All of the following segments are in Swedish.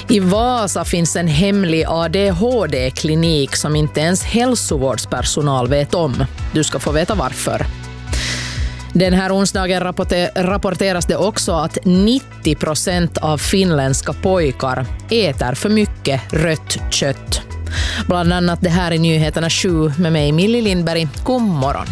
I Vasa finns en hemlig ADHD-klinik som inte ens hälsovårdspersonal vet om. Du ska få veta varför. Den här onsdagen rapporteras det också att 90% av finländska pojkar äter för mycket rött kött. Bland annat det här i Nyheterna 7 med mig Millie Lindberg. God morgon.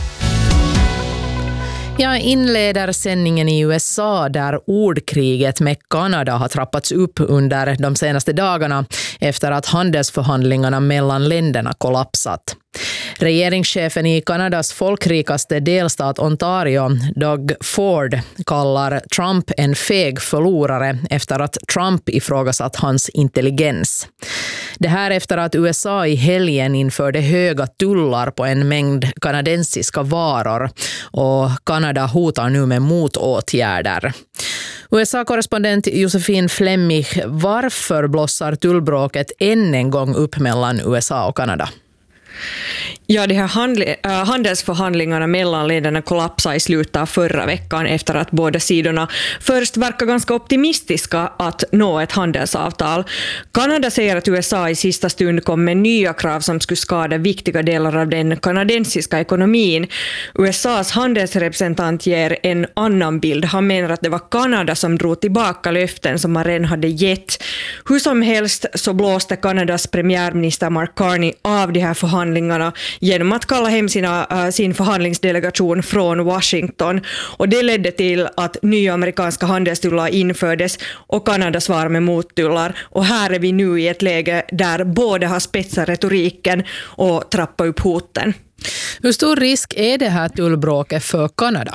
Jag inleder sändningen i USA där ordkriget med Kanada har trappats upp under de senaste dagarna efter att handelsförhandlingarna mellan länderna kollapsat. Regeringschefen i Kanadas folkrikaste delstat Ontario, Doug Ford, kallar Trump en feg förlorare efter att Trump ifrågasatt hans intelligens. Det här efter att USA i helgen införde höga tullar på en mängd kanadensiska varor och Kanada hotar nu med motåtgärder. USA-korrespondent Josefin Flemmig, varför blossar tullbråket än en gång upp mellan USA och Kanada? Ja, de här handelsförhandlingarna mellan länderna kollapsade i slutet av förra veckan efter att båda sidorna först verkar ganska optimistiska att nå ett handelsavtal. Kanada säger att USA i sista stund kom med nya krav som skulle skada viktiga delar av den kanadensiska ekonomin. USAs handelsrepresentant ger en annan bild. Han menar att det var Kanada som drog tillbaka löften som man redan hade gett. Hur som helst så blåste Kanadas premiärminister Mark Carney av de här förhandlingarna genom att kalla hem sin förhandlingsdelegation från Washington. Och det ledde till att nya amerikanska handelstullar infördes och Kanada svarar med mottullar. Och här är vi nu i ett läge där båda har spetsat retoriken och trappat upp hoten. Hur stor risk är det här tullbråket för Kanada?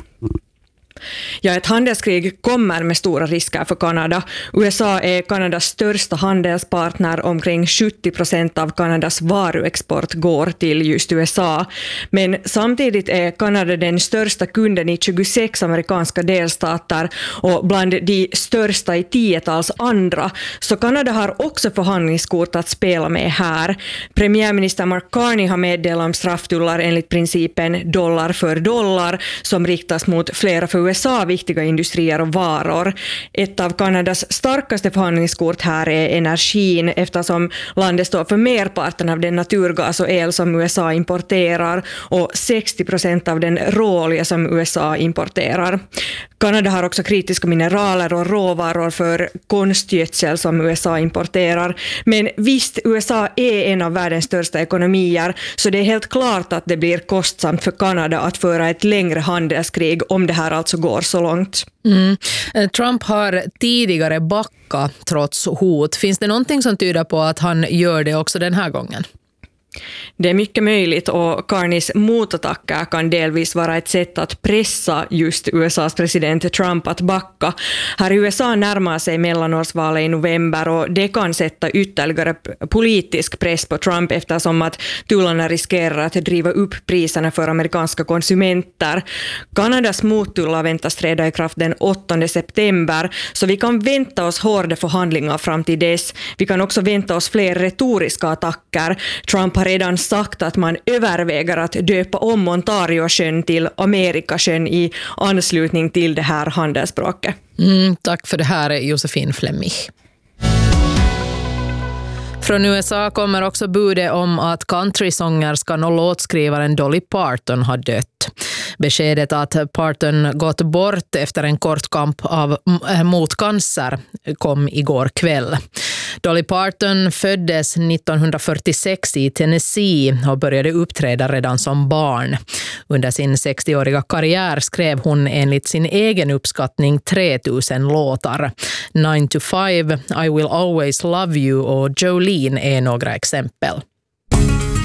Ja, ett handelskrig kommer med stora risker för Kanada. USA är Kanadas största handelspartner. Omkring 70% av Kanadas varuexport går till just USA. Men samtidigt är Kanada den största kunden i 26 amerikanska delstater och bland de största i 10-tals andra. Så Kanada har också förhandlingskort att spela med här. Premiärminister Mark Carney har meddelat om strafftullar enligt principen dollar för dollar som riktas mot flera för USA viktiga industrier och varor. Ett av Kanadas starkaste förhandlingskort här är energin eftersom landet står för merparten av den naturgas och el som USA importerar och 60% av den råolja som USA importerar. Kanada har också kritiska mineraler och råvaror för konstgödsel som USA importerar. Men visst, USA är en av världens största ekonomier så det är helt klart att det blir kostsamt för Kanada att föra ett längre handelskrig om det här alltså går så långt. Trump har tidigare backat trots hot. Finns det någonting som tyder på att han gör det också den här gången? Det är mycket möjligt och Carneys motattacker kan delvis vara ett sätt att pressa just USAs president Trump att backa. Här i USA närmar sig mellanårsvalet i november och det kan sätta ytterligare politisk press på Trump eftersom att tullarna riskerar att driva upp priserna för amerikanska konsumenter. Kanadas mottullar väntas träda i kraft den 8 september så vi kan vänta oss hårda förhandlingar fram till dess. Vi kan också vänta oss fler retoriska attacker. Trump har redan sagt att man överväger att döpa om Ontario-sjön till Amerikasjön i anslutning till det här handelsbråket. Tack för det här, Josefin Flemmig. Från USA kommer också budet om att countrysångerskan och låtskrivaren Dolly Parton har dött. Beskedet att Parton gått bort efter en kort kamp mot cancer kom igår kväll. Dolly Parton föddes 1946 i Tennessee och började uppträda redan som barn. Under sin 60-åriga karriär skrev hon enligt sin egen uppskattning 3000 låtar. 9 to 5, I Will Always Love You och Jolene är några exempel.